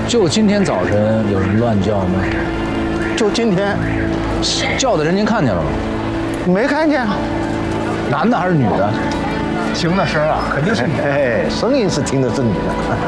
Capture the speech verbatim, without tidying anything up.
就今天早晨有人乱叫吗？ 就今天， 叫的人您看见了吗？ 没看见。 男的还是女的？ 听那声啊，肯定是你。 哎，声音是听的是你的。